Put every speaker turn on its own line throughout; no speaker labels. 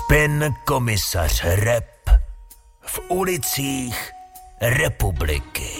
Spin komisař Rep v ulicích republiky.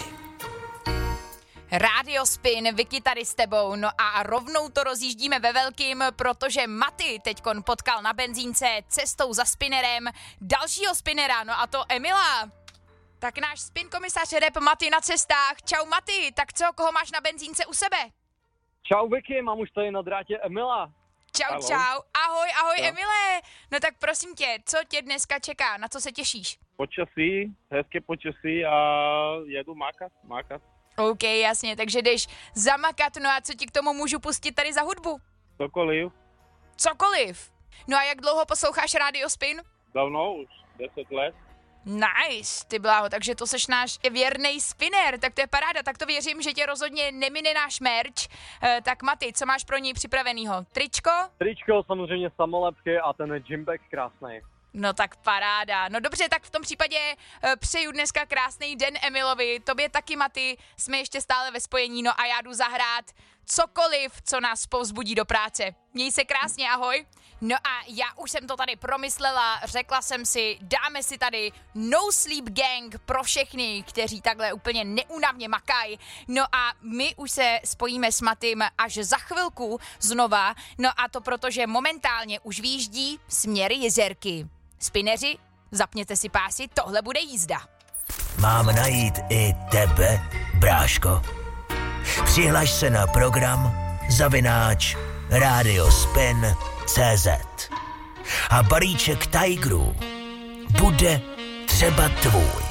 Rádio Spin, Vicky tady s tebou, no a rovnou to rozjíždíme ve velkým, protože Maty teďkon potkal na benzínce cestou za spinnerem dalšího spinnera, no a to Emila. Tak náš spin komisař Rep Maty na cestách. Čau Maty, tak co, koho máš na benzínce u sebe?
Čau Vicky, mám už tady na drátě Emila.
Čau,
Hello.
čau, ahoj
Čau.
Emile. No tak prosím tě, co tě dneska čeká, na co se těšíš?
Počasí, hezké počasí a jedu mákat.
OK, jasně, takže jdeš zamakat, no a co ti k tomu můžu pustit tady za hudbu? Cokoliv. No a jak dlouho posloucháš Rádio Spin?
Dávno, už 10 let.
Nice, ty bláho, takže to seš náš věrnej spinner, tak to je paráda, tak to věřím, že tě rozhodně nemine náš merch. Tak Maty, co máš pro něj připravenýho? Tričko?
Tričko, samozřejmě samolepky a ten gymbag krásnej.
No tak paráda. No dobře, tak v tom případě přeju dneska krásný den Emilovi, tobě taky Maty, jsme ještě stále ve spojení, no a já jdu zahrát cokoliv, co nás povzbudí do práce. Měj se krásně, ahoj. No a já už jsem to tady promyslela, řekla jsem si, dáme si tady No Sleep Gang pro všechny, kteří takhle úplně neúnavně makají. No a my už se spojíme s Matym až za chvilku znova, no a to protože momentálně už výjíždí směr Jezerky. Spineři, zapněte si pásy, tohle bude jízda.
Mám najít i tebe, bráško. Přihlaš se na program @radiospin.cz a balíček Tigerů bude třeba tvůj.